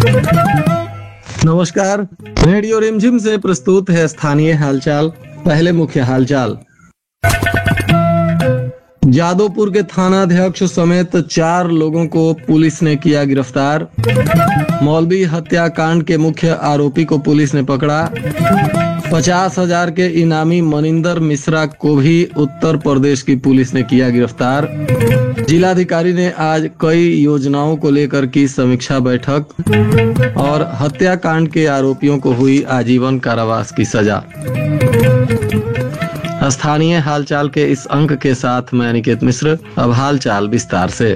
नमस्कार। रेडियो रिमझिम से प्रस्तुत है स्थानीय हालचाल। पहले मुख्य हालचाल। जादवपुर के थानाध्यक्ष समेत 4 लोगों को पुलिस ने किया गिरफ्तार। मौलवी हत्याकांड के मुख्य आरोपी को पुलिस ने पकड़ा। 50,000 के इनामी मनिंदर मिश्रा को भी उत्तर प्रदेश की पुलिस ने किया गिरफ्तार। जिलाधिकारी ने आज कई योजनाओं को लेकर की समीक्षा बैठक और हत्याकांड के आरोपियों को हुई आजीवन कारावास की सजा। स्थानीय हालचाल के इस अंक के साथ मैं अनिकेत मिश्र। अब हालचाल विस्तार से।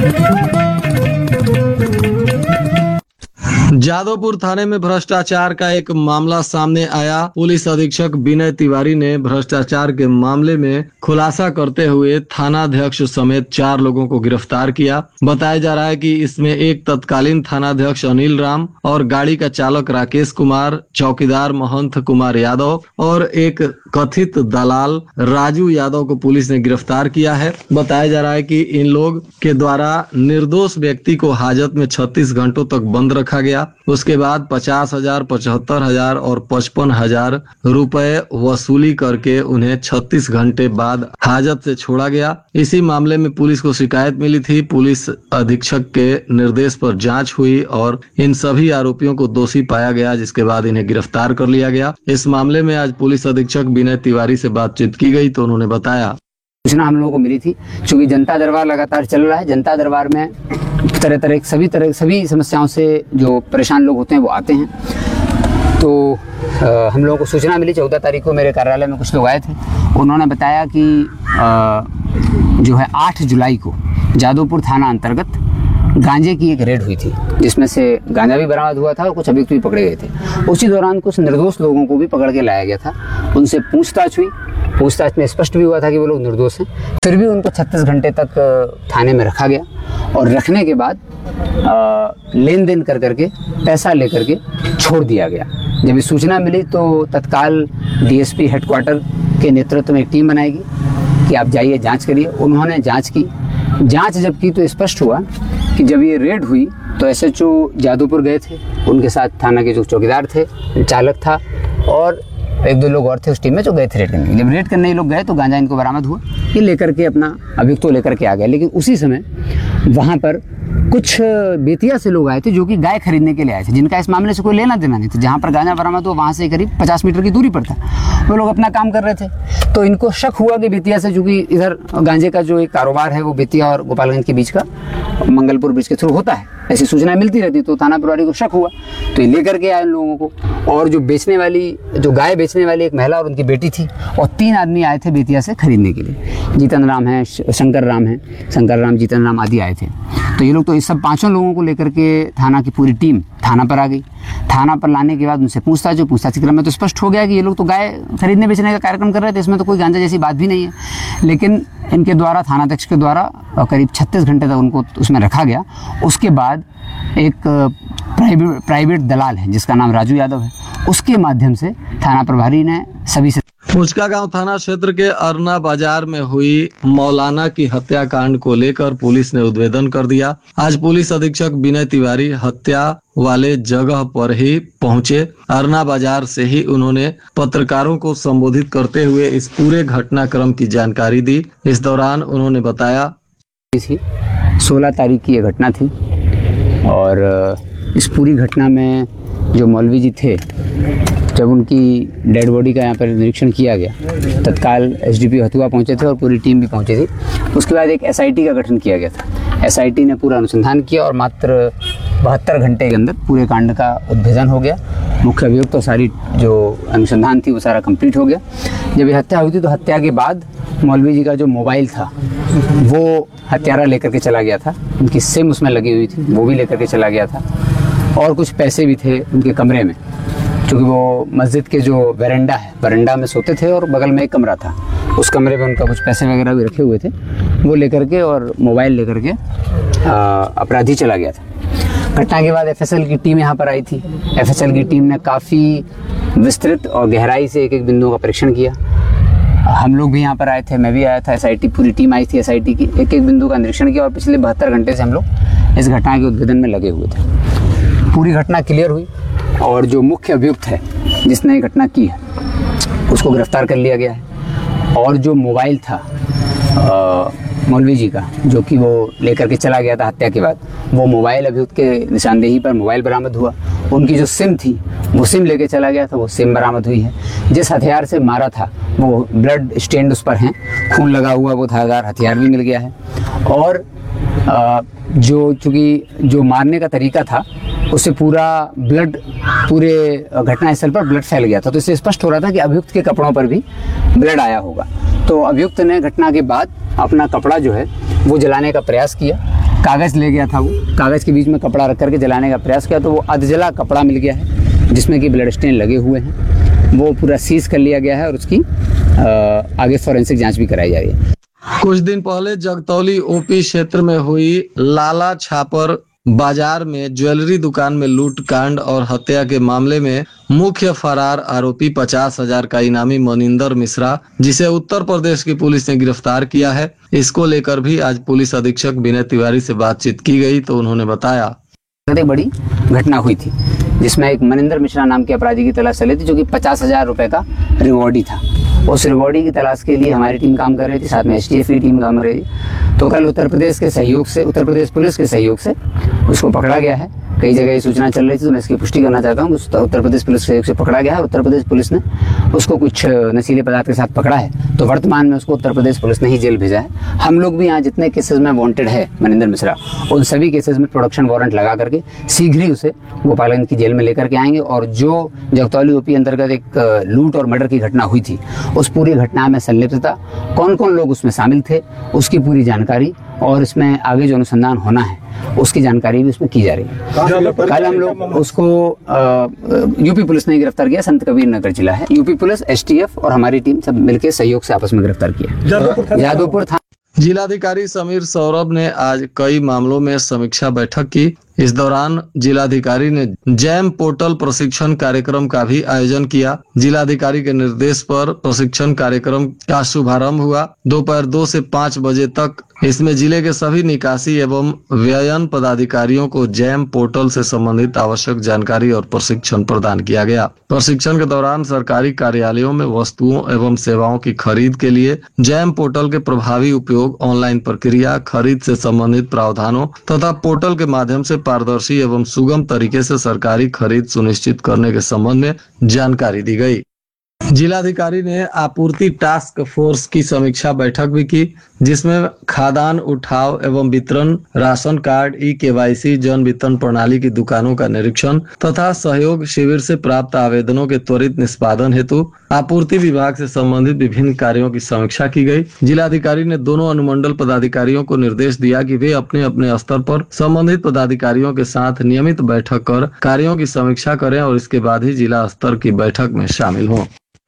जादवपुर थाने में भ्रष्टाचार का एक मामला सामने आया। पुलिस अधीक्षक विनय तिवारी ने भ्रष्टाचार के मामले में खुलासा करते हुए थानाध्यक्ष समेत 4 लोगों को गिरफ्तार किया। बताया जा रहा है कि इसमें एक तत्कालीन थानाध्यक्ष अनिल राम और गाड़ी का चालक राकेश कुमार, चौकीदार महंत कुमार यादव और एक कथित दलाल राजू यादव को पुलिस ने गिरफ्तार किया है। बताया जा रहा है कि इन लोग के द्वारा निर्दोष व्यक्ति को हाजत में 36 घंटों तक बंद रखा गया। उसके बाद 50,000, 75,000 और 55,000 रुपए वसूली करके उन्हें 36 घंटे बाद हाजत से छोड़ा गया। इसी मामले में पुलिस को शिकायत मिली थी। पुलिस अधीक्षक के निर्देश पर जांच हुई और इन सभी आरोपियों को दोषी पाया गया, जिसके बाद इन्हें गिरफ्तार कर लिया गया। इस मामले में आज पुलिस अधीक्षक विनय तिवारी से बातचीत की गई तो उन्होंने बताया, सूचना हम लोगों को मिली थी। क्योंकि जनता दरबार लगातार चल रहा है। जनता दरबार में सभी समस्याओं से जो परेशान लोग होते हैं वो आते हैं। तो हम लोगों को सूचना मिली 14 तारीख को मेरे कार्यालय में कुछ लोग आए थे। उन्होंने बताया कि जो है 8 जुलाई को जादवपुर थाना अंतर्गत गांजे की एक रेड हुई थी, जिसमें से गांजा भी बरामद हुआ था और कुछ अभियुक्त भी पकड़े गए थे। उसी दौरान कुछ निर्दोष लोगों को भी पकड़ के लाया गया था। उनसे पूछताछ हुई। पूछताछ में स्पष्ट भी हुआ था कि वो लोग निर्दोष हैं। फिर भी उनको 36 घंटे तक थाने में रखा गया और रखने के बाद लेन देन कर करके पैसा लेकर के छोड़ दिया गया। जब ये सूचना मिली तो तत्काल डीएसपी हेडक्वार्टर के नेतृत्व में एक टीम बनाएगी कि आप जाइए जांच करिए। उन्होंने जांच की। जांच जब की तो स्पष्ट हुआ कि जब ये रेड हुई तो एसएचओ जादवपुर गए थे। उनके साथ थाना के जो चौकीदार थे, चालक था और 1-2 लोग और थे उस टीम में जो गए थे रेड करने। जब रेड करने ये लोग गए तो गांजा इनको बरामद हुआ। ये लेकर के अपना अभियुक्त लेकर के आ गए। लेकिन उसी समय वहाँ पर कुछ बेतिया से लोग आए थे जो कि गाय खरीदने के लिए आए थे, जिनका इस मामले से कोई लेना देना नहीं था। जहाँ पर गांजा बरामद हुआ वहाँ से करीब 50 मीटर की दूरी पर था। वो लोग अपना काम कर रहे थे। तो इनको शक हुआ कि बेतिया से, चूँकि इधर गांजे का जो एक कारोबार है वो बेतिया और गोपालगंज के बीच का मंगलपुर ब्रिज के थ्रू होता है, ऐसी सूचना मिलती रहती। तो थाना प्रभारी को शक हुआ तो ये लेकर के आए उन लोगों को। और जो गाय बेचने वाली एक महिला और उनकी बेटी थी और 3 आदमी आए थे बेतिया से खरीदने के लिए। जीतन राम है, शंकर राम, जीतन राम आदि आए थे। तो ये लोग तो इस सब 5 लोगों को लेकर के थाना की पूरी टीम थाना पर आ गई। थाना पर लाने के बाद उनसे पूछताछ के क्रम में तो स्पष्ट हो गया कि ये लोग तो गाय खरीदने बेचने का कार्यक्रम कर रहे थे। इसमें तो कोई गांजा जैसी बात भी नहीं है। लेकिन इनके द्वारा, थानाध्यक्ष के द्वारा करीब 36 घंटे तक उनको उसमें रखा गया। उसके बाद एक प्राइवेट दलाल है जिसका नाम राजू यादव है, उसके माध्यम से थाना प्रभारी ने सभी से मुचका गांव थाना क्षेत्र के अरना बाजार में हुई मौलाना की हत्याकांड को लेकर पुलिस ने उद्भेदन कर दिया। आज पुलिस अधीक्षक विनय तिवारी हत्या वाले जगह पर ही पहुंचे। अरना बाजार से ही उन्होंने पत्रकारों को संबोधित करते हुए इस पूरे घटनाक्रम की जानकारी दी। इस दौरान उन्होंने बताया, 16 तारीख की ये घटना थी और इस पूरी घटना में जो मौलवी जी थे, जब उनकी डेड बॉडी का यहाँ पर निरीक्षण किया गया, तत्काल एसडीपी हथुआ पहुँचे थे और पूरी टीम भी पहुँची थी। उसके बाद एक एसआईटी का गठन किया गया था। एसआईटी ने पूरा अनुसंधान किया और मात्र 72 घंटे के अंदर पूरे कांड का उद्भेदन हो गया। मुख्य अभियुक्त तो सारी जो अनुसंधान थी वो सारा कंप्लीट हो गया। जब ये हत्या हुई थी तो हत्या के बाद मौलवी जी का जो मोबाइल था वो हत्यारा लेकर के चला गया था। उनकी सिम उसमें लगी हुई थी, वो भी लेकर के चला गया था। और कुछ पैसे भी थे उनके कमरे में, क्योंकि वो मस्जिद के जो वरांडा में सोते थे और बगल में एक कमरा था। उस कमरे में उनका कुछ पैसे वगैरह भी रखे हुए थे, वो लेकर के और मोबाइल लेकर के अपराधी चला गया था। घटना के बाद एफएसएल की टीम यहाँ पर आई थी। एफएसएल की टीम ने काफ़ी विस्तृत और गहराई से एक एक बिंदुओं का परीक्षण किया। हम लोग भी यहाँ पर आए थे, मैं भी आया था, एसआईटी पूरी टीम आई थी एसआईटी की। एक एक बिंदु का निरीक्षण किया और पिछले 72 घंटे से हम लोग इस घटना के उद्भेदन में लगे हुए थे। पूरी घटना क्लियर हुई और जो मुख्य अभियुक्त है जिसने ये घटना की है उसको गिरफ्तार कर लिया गया है। और जो मोबाइल था मौलवी जी का, जो कि वो लेकर के चला गया था हत्या के बाद, वो मोबाइल अभियुक्त के निशानदेही पर मोबाइल बरामद हुआ। उनकी जो सिम थी वो सिम लेके चला गया था, वो सिम बरामद हुई है। जिस हथियार से मारा था वो ब्लड स्टेन उस पर हैं, खून लगा हुआ वो धारदार हथियार भी मिल गया है। और चूँकि जो मारने का तरीका था उससे पूरे घटनास्थल पर ब्लड फैल गया था, तो इससे स्पष्ट हो रहा था कि अभियुक्त के कपड़ों पर भी ब्लड आया होगा। तो अभियुक्त ने घटना के बाद अपना कपड़ा जो है वो जलाने का प्रयास किया। कागज़ ले गया था, वो कागज़ के बीच में कपड़ा रख करके जलाने का प्रयास किया, तो वो अधजला कपड़ा मिल गया है जिसमें कि ब्लड स्टेन लगे हुए हैं। वो पूरा सीज कर लिया गया है और उसकी आगे फॉरेंसिक जांच भी कराई जा रही है। कुछ दिन पहले जगतौली ओपी क्षेत्र में हुई लाला छापर बाजार में ज्वेलरी दुकान में लूट कांड और हत्या के मामले में मुख्य फरार आरोपी 50,000 का इनामी मनिंदर मिश्रा, जिसे उत्तर प्रदेश की पुलिस ने गिरफ्तार किया है, इसको लेकर भी आज पुलिस अधीक्षक विनय तिवारी से बातचीत की गई तो उन्होंने बताया, एक बड़ी घटना हुई थी जिसमें एक मनिंदर मिश्रा नाम के अपराधी की तलाश चली थी, जो कि 50,000 रुपए का रिवॉर्डी था। उस रिवॉर्डी की तलाश के लिए हमारी टीम काम कर रही थी, साथ में STF की टीम काम कर रही थी। तो कल उत्तर प्रदेश पुलिस के सहयोग से उसको पकड़ा गया है। कई जगह ये सूचना चल रही थी, तो मैं इसकी पुष्टि करना चाहता हूँ। उत्तर प्रदेश पुलिस के सहयोग से पकड़ा गया है। उत्तर प्रदेश पुलिस ने उसको कुछ नशीले पदार्थ के साथ पकड़ा है, तो वर्तमान में उसको उत्तर प्रदेश पुलिस ने ही जेल भेजा है। हम लोग भी यहाँ जितने केसेस में वांटेड है मनिंदर मिश्रा, उन सभी केसेस में प्रोडक्शन वारंट लगा करके शीघ्र ही उसे गोपालगंज की जेल में लेकर के आएंगे। और जो जगतौली ओपी अंतर्गत एक लूट और मर्डर की घटना हुई थी, उस पूरी घटना में संलिप्तता, कौन कौन लोग उसमें शामिल थे, उसकी पूरी जानकारी और इसमें आगे जो अनुसंधान होना है उसकी जानकारी भी उसमें की जा रही है। कल हम लोग उसको यूपी पुलिस ने गिरफ्तार किया, संत कबीर नगर जिला है। यूपी पुलिस, STF और हमारी टीम सब मिलकर सहयोग से आपस में गिरफ्तार किया। जादवपुर था। जिलाधिकारी समीर सौरभ ने आज कई मामलों में समीक्षा बैठक की। इस दौरान जिलाधिकारी ने जैम पोर्टल प्रशिक्षण कार्यक्रम का भी आयोजन किया। जिलाधिकारी के निर्देश पर प्रशिक्षण कार्यक्रम का शुभारंभ हुआ। दोपहर 2 से 5 बजे तक इसमें जिले के सभी निकासी एवं व्ययन पदाधिकारियों को जैम पोर्टल से संबंधित आवश्यक जानकारी और प्रशिक्षण प्रदान किया गया। प्रशिक्षण के दौरान सरकारी कार्यालयों में वस्तुओं एवं सेवाओं की खरीद के लिए जैम पोर्टल के प्रभावी उपयोग, ऑनलाइन प्रक्रिया, खरीद से संबंधित प्रावधानों तथा पोर्टल के माध्यम से पारदर्शी एवं सुगम तरीके से सरकारी खरीद सुनिश्चित करने के संबंध में जानकारी दी गई। जिलाधिकारी ने आपूर्ति टास्क फोर्स की समीक्षा बैठक भी की, जिसमें खाद्यान्न उठाव एवं वितरण, राशन कार्ड, KYC, जन वितरण प्रणाली की दुकानों का निरीक्षण तथा सहयोग शिविर से प्राप्त आवेदनों के त्वरित निष्पादन हेतु आपूर्ति विभाग से संबंधित विभिन्न कार्यों की समीक्षा की गई। जिलाधिकारी ने दोनों अनुमंडल पदाधिकारियों को निर्देश दिया कि वे अपने अपने स्तर पर संबंधित पदाधिकारियों के साथ नियमित बैठक कर कार्यों की समीक्षा करें और इसके बाद ही जिला स्तर की बैठक में शामिल हों।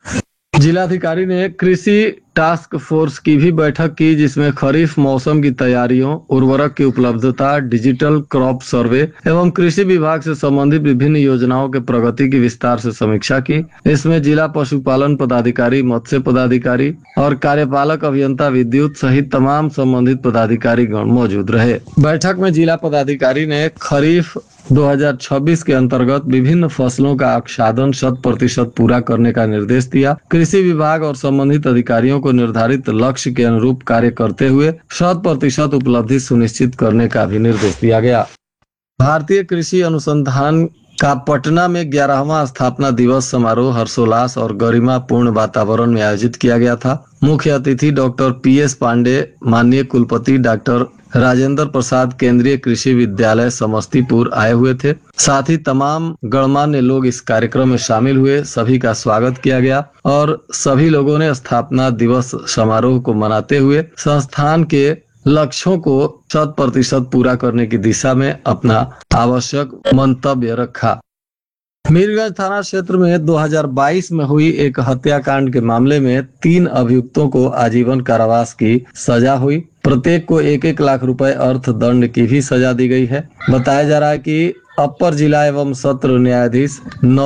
जिलाधिकारी ने कृषि टास्क फोर्स की भी बैठक की, जिसमें खरीफ मौसम की तैयारियों, उर्वरक की उपलब्धता, डिजिटल क्रॉप सर्वे एवं कृषि विभाग से संबंधित विभिन्न योजनाओं के प्रगति की विस्तार से समीक्षा की। इसमें जिला पशुपालन पदाधिकारी, मत्स्य पदाधिकारी और कार्यपालक अभियंता विद्युत सहित तमाम संबंधित पदाधिकारी गण मौजूद रहे। बैठक में जिला पदाधिकारी ने खरीफ 2026 के अंतर्गत विभिन्न फसलों का आच्छादन 100% पूरा करने का निर्देश दिया। कृषि विभाग और संबंधित अधिकारियों को निर्धारित लक्ष्य के अनुरूप कार्य करते हुए 100% उपलब्धि सुनिश्चित करने का भी निर्देश दिया गया। भारतीय कृषि अनुसंधान का पटना में 11वां स्थापना दिवस समारोह हर्षोल्लास और गरिमापूर्ण वातावरण में आयोजित किया गया था। मुख्य अतिथि डॉक्टर PS पांडे, माननीय कुलपति डॉक्टर राजेंद्र प्रसाद, केंद्रीय कृषि विद्यालय समस्तीपुर आए हुए थे। साथ ही तमाम गणमान्य लोग इस कार्यक्रम में शामिल हुए। सभी का स्वागत किया गया और सभी लोगों ने स्थापना दिवस समारोह को मनाते हुए संस्थान के लक्ष्यों को 100% पूरा करने की दिशा में अपना आवश्यक मंतव्य रखा। मीरगंज थाना क्षेत्र में 2022 में हुई एक हत्याकांड के मामले में 3 अभियुक्तों को आजीवन कारावास की सजा हुई। प्रत्येक को 1-1 लाख रुपए अर्थदंड की भी सजा दी गई है। बताया जा रहा है कि अपर जिला एवं सत्र न्यायाधीश 9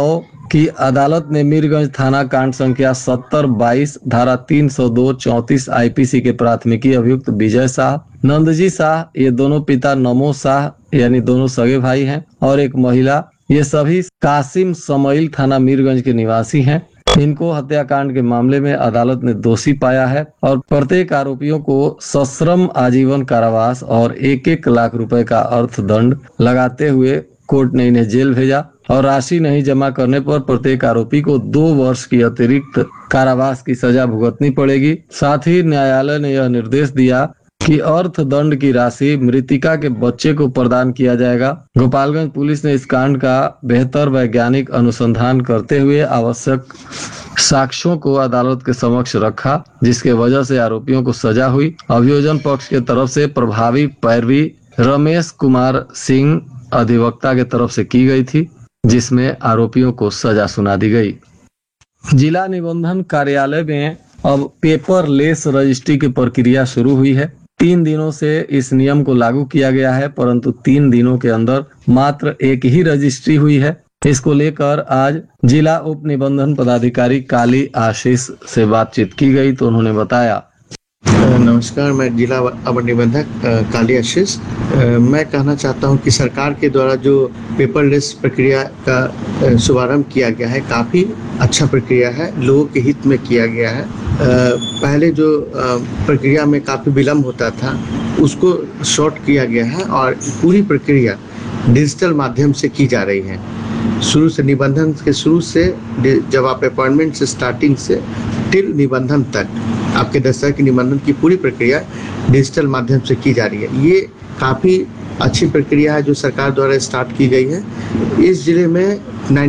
कि अदालत ने मीरगंज थाना कांड संख्या 70-22 धारा 302-34 आईपीसी के प्राथमिकी अभियुक्त विजय शाह, नंदजी शाह, ये दोनों पिता नमो शाह यानी दोनों सगे भाई हैं, और एक महिला, ये सभी कासिम समईल थाना मीरगंज के निवासी हैं। इनको हत्याकांड के मामले में अदालत ने दोषी पाया है और प्रत्येक आरोपियों को सश्रम आजीवन कारावास और 1-1 लाख रुपए का अर्थदंड लगाते हुए कोर्ट ने इन्हें जेल भेजा और राशि नहीं जमा करने पर प्रत्येक आरोपी को 2 वर्ष की अतिरिक्त कारावास की सजा भुगतनी पड़ेगी। साथ ही न्यायालय ने यह निर्देश दिया कि अर्थदंड की राशि मृतिका के बच्चे को प्रदान किया जाएगा। गोपालगंज पुलिस ने इस कांड का बेहतर वैज्ञानिक अनुसंधान करते हुए आवश्यक साक्ष्यों को अदालत के समक्ष रखा, जिसके वजह से आरोपियों को सजा हुई। अभियोजन पक्ष के तरफ से प्रभावी पैरवी रमेश कुमार सिंह अधिवक्ता के तरफ से की गई थी, जिसमें आरोपियों को सजा सुना दी गई। जिला निबंधन कार्यालय में अब पेपरलेस रजिस्ट्री की प्रक्रिया शुरू हुई है। 3 दिनों से इस नियम को लागू किया गया है, परंतु 3 दिनों के अंदर मात्र एक ही रजिस्ट्री हुई है। इसको लेकर आज जिला उप निबंधन पदाधिकारी काली आशीष से बातचीत की गई तो उन्होंने बताया। नमस्कार, मैं जिला अवर निबंधक काली आशीष। मैं कहना चाहता हूं कि सरकार के द्वारा जो पेपरलेस प्रक्रिया का शुभारंभ किया गया है, काफ़ी अच्छा प्रक्रिया है, लोगों के हित में किया गया है। पहले जो प्रक्रिया में काफ़ी विलम्ब होता था, उसको शॉर्ट किया गया है और पूरी प्रक्रिया डिजिटल माध्यम से की जा रही है। शुरू से निबंधन के शुरू से, जब आप अपॉइंटमेंट से स्टार्टिंग से टिल निबंधन तक आपके दस्तावेज की निबंधन की पूरी प्रक्रिया डिजिटल माध्यम से की जा रही है। ये काफ़ी अच्छी प्रक्रिया है जो सरकार द्वारा स्टार्ट की गई है। इस जिले में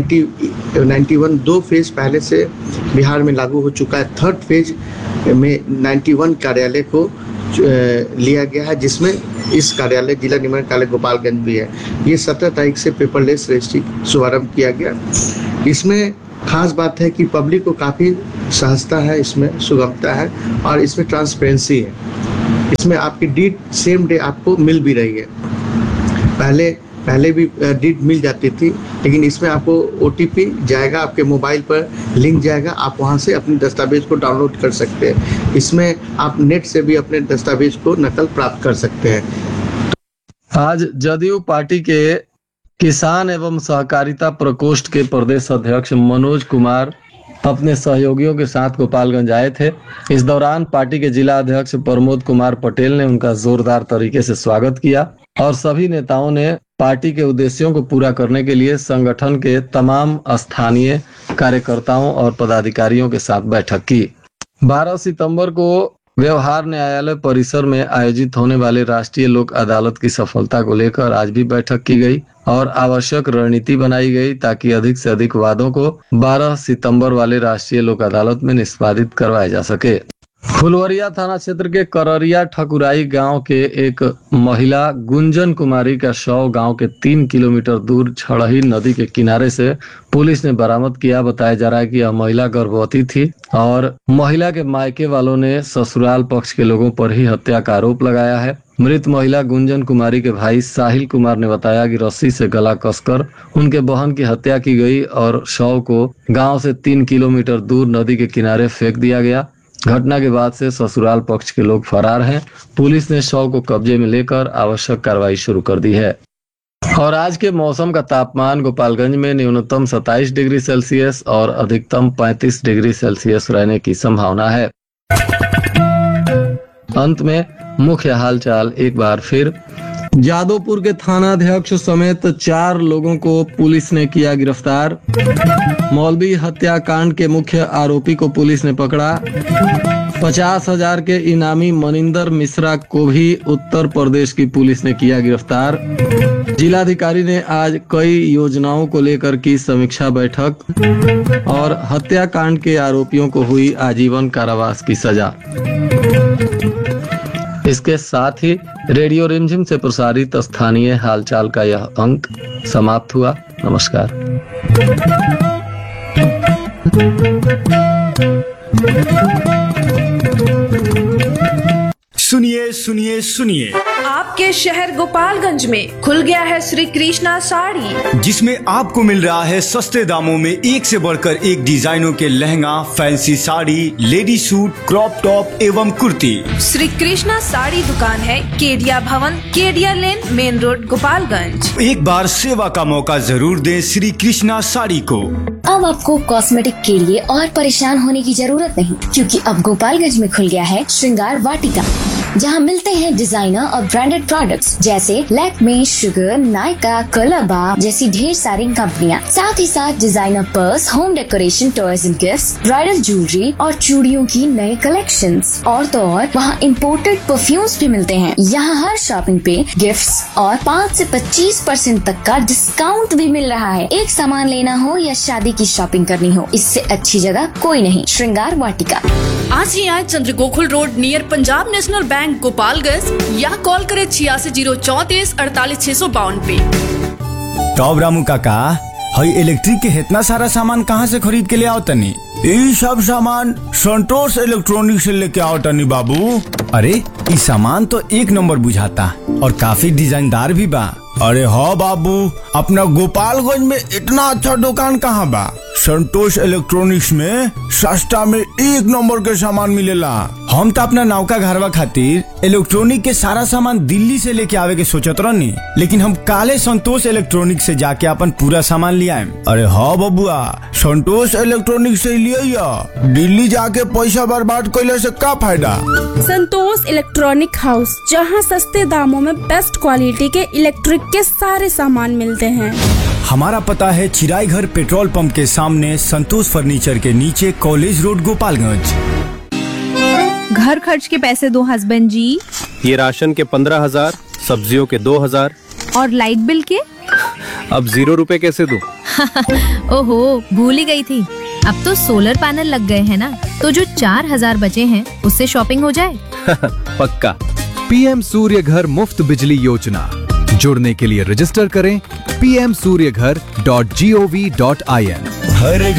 91 2 फेज पहले से बिहार में लागू हो चुका है। 3rd फेज में 91 कार्यालय को लिया गया है, जिसमें इस कार्यालय जिला निबंधन कार्यालय गोपालगंज भी है। ये 17 तारीख से पेपरलेस रजिस्ट्री शुभारंभ किया गया। इसमें खास बात है कि पब्लिक को काफ़ी सहजता है, इसमें सुगमता है और इसमें ट्रांसपेरेंसी है। इसमें आपकी डीड सेम डे आपको मिल भी रही है। पहले भी डीड मिल जाती थी, लेकिन इसमें आपको OTP जाएगा, आपके मोबाइल पर लिंक जाएगा, आप वहां से अपने दस्तावेज को डाउनलोड कर सकते हैं। इसमें आप नेट से भी अपने दस्तावेज को नकल प्राप्त कर सकते हैं। आज जदयू पार्टी के किसान एवं सहकारिता प्रकोष्ठ के प्रदेश अध्यक्ष मनोज कुमार अपने सहयोगियों के साथ गोपालगंज आए थे। इस दौरान पार्टी के जिला अध्यक्ष प्रमोद कुमार पटेल ने उनका जोरदार तरीके से स्वागत किया और सभी नेताओं ने पार्टी के उद्देश्यों को पूरा करने के लिए संगठन के तमाम स्थानीय कार्यकर्ताओं और पदाधिकारियों के साथ बैठक की। 12 सितंबर को व्यवहार न्यायालय परिसर में आयोजित होने वाले राष्ट्रीय लोक अदालत की सफलता को लेकर आज भी बैठक की गई और आवश्यक रणनीति बनाई गई ताकि अधिक से अधिक वादों को 12 सितंबर वाले राष्ट्रीय लोक अदालत में निष्पादित करवाया जा सके। फुलवरिया थाना क्षेत्र के कररिया ठकुराई गांव के एक महिला गुंजन कुमारी का शव गांव के 3 किलोमीटर दूर छड़ही नदी के किनारे से पुलिस ने बरामद किया। बताया जा रहा है कि यह महिला गर्भवती थी और महिला के मायके वालों ने ससुराल पक्ष के लोगों पर ही हत्या का आरोप लगाया है। मृत महिला गुंजन कुमारी के भाई साहिल कुमार ने बताया कि रस्सी से गला कसकर उनके बहन की हत्या की गई और शव को गांव से 3 किलोमीटर दूर नदी के किनारे फेंक दिया गया। घटना के बाद से ससुराल पक्ष के लोग फरार हैं। पुलिस ने शव को कब्जे में लेकर आवश्यक कार्रवाई शुरू कर दी है। और आज के मौसम का तापमान गोपालगंज में न्यूनतम 27 डिग्री सेल्सियस और अधिकतम 35 डिग्री सेल्सियस रहने की संभावना है। अंत में मुख्य हालचाल एक बार फिर। जादवपुर के थानाध्यक्ष समेत 4 लोगों को पुलिस ने किया गिरफ्तार। मौलवी हत्याकांड के मुख्य आरोपी को पुलिस ने पकड़ा। 50,000 के इनामी मनिंदर मिश्रा को भी उत्तर प्रदेश की पुलिस ने किया गिरफ्तार। जिलाधिकारी ने आज कई योजनाओं को लेकर की समीक्षा बैठक और हत्याकांड के आरोपियों को हुई आजीवन कारावास की सजा। इसके साथ ही रेडियो रिमझिम से प्रसारित स्थानीय हालचाल का यह अंक समाप्त हुआ। नमस्कार। सुनिए सुनिए सुनिए, आपके शहर गोपालगंज में खुल गया है श्री कृष्णा साड़ी, जिसमें आपको मिल रहा है सस्ते दामों में एक से बढ़कर एक डिजाइनों के lehenga, fancy sari, lady suit, crop top एवं कुर्ती। श्री कृष्णा साड़ी दुकान है केडिया भवन, केडिया लेन, मेन रोड, गोपालगंज। एक बार सेवा का मौका जरूर दें श्री कृष्णा साड़ी को। अब आपको कॉस्मेटिक के लिए और परेशान होने की जरूरत नहीं, क्योंकि अब गोपालगंज में खुल गया है श्रृंगार वाटिका, जहां मिलते हैं डिजाइनर और ब्रांडेड प्रोडक्ट्स जैसे लैक्मे, शुगर, नायका, कोलाबा जैसी ढेर सारी कंपनियां। साथ ही साथ designer purse, home decoration, toys and gifts, bridal jewellery और चूड़ियों की नए कलेक्शंस। और तो और वहां इम्पोर्टेड परफ्यूम्स भी मिलते हैं। यहाँ हर शॉपिंग पे गिफ्ट्स और 5 से 25% तक का डिस्काउंट भी मिल रहा है। एक सामान लेना हो या शादी की शॉपिंग करनी हो, इससे अच्छी जगह कोई नहीं। श्रृंगार वाटिका। आज ही आए चंद्र Gokul road near Punjab national bank Gopalganj, या कॉल करे 860434 48652 पे। टॉप रामू काका, हई इलेक्ट्रिक के इतना सारा सामान कहाँ से खरीद के ले आओ तनी? ये सब सामान संतोष इलेक्ट्रॉनिक से लेके आओ तनी बाबू। अरे ये सामान तो एक नंबर बुझाता और काफी डिजाइनदार भी बा। अरे हाँ बाबू, अपना गोपालगंज में इतना अच्छा दुकान कहाँ बा? संतोष इलेक्ट्रॉनिक्स में सस्ता में एक नंबर के सामान मिलेला। हम तो अपना नौका घरवा खातिर इलेक्ट्रॉनिक के सारा सामान दिल्ली से लेके आवे के सोचत रहनी, लेकिन हम काले संतोष इलेक्ट्रॉनिक से जाके अपन पूरा सामान ले आए। अरे हाँ बबुआ, संतोष इलेक्ट्रॉनिक से लिया, दिल्ली जाके पैसा बर्बाद कैले से का फायदा। संतोष इलेक्ट्रॉनिक हाउस, जहां सस्ते दामों में बेस्ट क्वालिटी के इलेक्ट्रिक के सारे सामान मिलते हैं। हमारा पता है चिराई घर पेट्रोल पंप के सामने, संतोष फर्नीचर के नीचे, कॉलेज रोड, गोपालगंज। घर खर्च के पैसे दो हस्बैंड जी। ये राशन के 15,000, सब्जियों के 2,000 और लाइट बिल के? अब 0 रुपए कैसे दूं? ओहो, भूल ही गई थी। अब तो सोलर पैनल लग गए हैं ना, तो जो 4,000 बचे हैं उससे शॉपिंग हो जाए। पक्का। पीएम सूर्य घर मुफ्त बिजली योजना, जुड़ने के लिए रजिस्टर करें pmsuryaghar.gov.in। हर